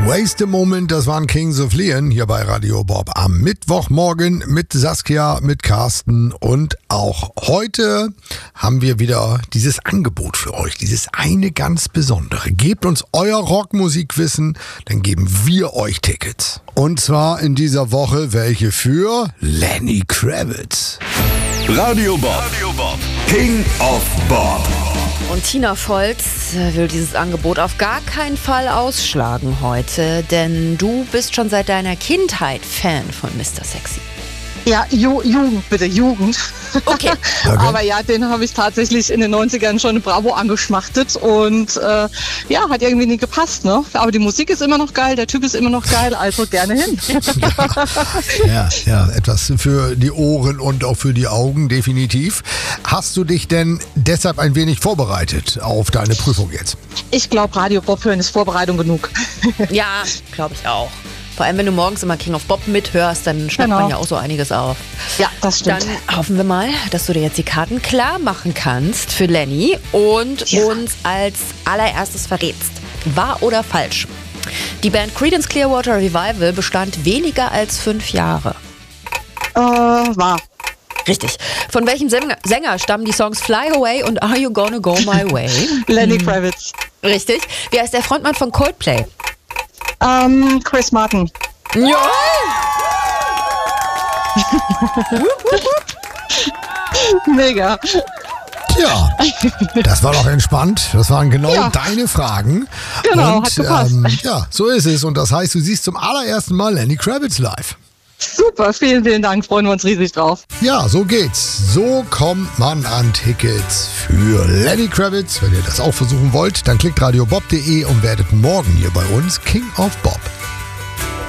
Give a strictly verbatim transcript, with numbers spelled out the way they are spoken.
Waste a Moment, das waren Kings of Leon hier bei Radio Bob am Mittwochmorgen mit Saskia, mit Carsten und auch heute haben wir wieder dieses Angebot für euch, dieses eine ganz besondere. Gebt uns euer Rockmusikwissen, dann geben wir euch Tickets. Und zwar in dieser Woche welche für Lenny Kravitz. Radio Bob, Radio Bob. King of Bob. Und Tina Volz will dieses Angebot auf gar keinen Fall ausschlagen heute, denn du bist schon seit deiner Kindheit Fan von Mister Sexy. Ja, Ju- Jugend bitte, Jugend. Okay. Okay. Aber ja, den habe ich tatsächlich in den neunzigern schon in Bravo angeschmachtet und äh, ja, hat irgendwie nie gepasst, ne? Aber die Musik ist immer noch geil, der Typ ist immer noch geil, also gerne hin. Ja, ja, etwas für die Ohren und auch für die Augen, definitiv. Hast du dich denn deshalb ein wenig vorbereitet auf deine Prüfung jetzt? Ich glaube, Radio Bob hören ist Vorbereitung genug. Ja, glaube ich auch. Vor allem, wenn du morgens immer King of Bob mithörst, dann schnappt Genau. man ja auch so einiges auf. Ja, das stimmt. Dann hoffen wir mal, dass du dir jetzt die Karten klar machen kannst für Lenny und Ja. uns als allererstes verrätst. Wahr oder falsch? Die Band Creedence Clearwater Revival bestand weniger als fünf Jahre. Äh, war. Richtig. Von welchem Sänger, Sänger stammen die Songs Fly Away und Are You Gonna Go My Way? Lenny Kravitz. Richtig. Wer ist der Frontmann von Coldplay? Ähm, Chris Martin. Ja! Mega. Tja, das war doch entspannt. Das waren genau Ja. deine Fragen. Genau, und hat gepasst. ähm, ja, so ist es. Und das heißt, du siehst zum allerersten Mal Lenny Kravitz live. Super, vielen, vielen Dank. Freuen wir uns riesig drauf. Ja, so geht's. So kommt man an Tickets für Lenny Kravitz. Wenn ihr das auch versuchen wollt, dann klickt radiobob punkt de und werdet morgen hier bei uns King of Bob.